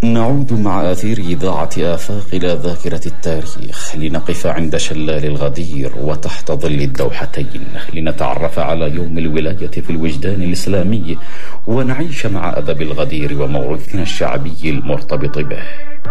نعود مع أثير إذاعة آفاق إلى ذاكرة التاريخ لنقف عند شلال الغدير وتحت ظل الدوحتين لنتعرف على يوم الولاية في الوجدان الإسلامي ونعيش مع أدب الغدير وموروثنا الشعبي المرتبط به.